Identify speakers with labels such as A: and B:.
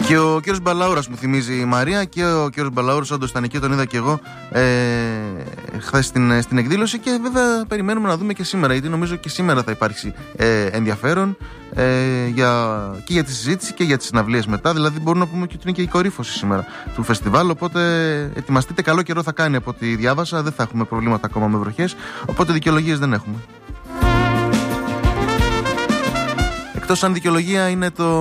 A: Και ο κύριος Μπαλαούρας μου θυμίζει η Μαρία, και ο κύριος Μπαλαούρας όντως ήταν εκεί, τον είδα και εγώ χθες στην εκδήλωση, και βέβαια περιμένουμε να δούμε και σήμερα, γιατί νομίζω και σήμερα θα υπάρξει ενδιαφέρον και για τη συζήτηση και για τις συναυλίες μετά. Δηλαδή μπορούμε να πούμε και ότι είναι και η κορύφωση σήμερα του φεστιβάλ, οπότε ετοιμαστείτε, καλό καιρό θα κάνει από ό,τι διάβασα, δεν θα έχουμε προβλήματα ακόμα με βροχές, οπότε δικαιολογίες δεν έχουμε. Εκτός αν δικαιολογία είναι το